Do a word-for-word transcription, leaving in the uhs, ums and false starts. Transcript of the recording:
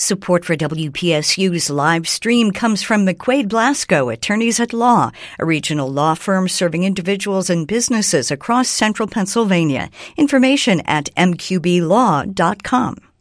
Support for W P S U's live stream comes from McQuaid Blasco, Attorneys at Law, a regional law firm serving individuals and businesses across central Pennsylvania. Information at m q b law dot com.